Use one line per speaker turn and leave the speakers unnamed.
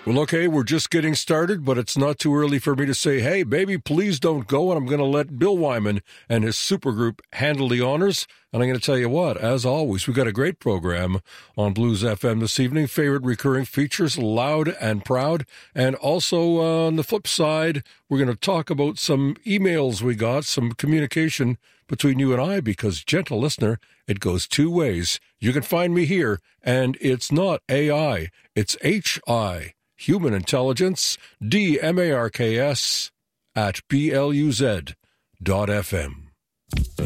Well, okay, we're just getting started, but it's not too early for me to say, hey, baby, please don't go, and I'm going to let Bill Wyman and his supergroup handle the honors. And I'm going to tell you what, as always, we've got a great program on Blues FM this evening. Favorite recurring features, Loud and Proud. And also on the flip side, we're going to talk about some emails we got, some communication between you and I, because, gentle listener, it goes two ways. You can find me here, and it's not AI, it's HI. Human Intelligence, DMARKS, at BLUZ.FM.